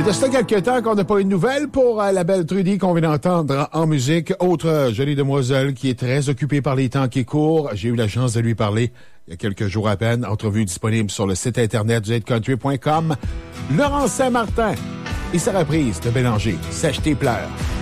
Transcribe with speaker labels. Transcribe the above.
Speaker 1: de cela quelques temps qu'on n'a pas eu de nouvelles pour la belle Trudy qu'on vient d'entendre en musique. Autre jolie demoiselle qui est très occupée par les temps qui courent. J'ai eu la chance de lui parler il y a quelques jours à peine. Entrevue disponible sur le site internet du hitcountry.com. Laurence Saint-Martin et sa reprise de Bélanger, Sèche tes pleurs.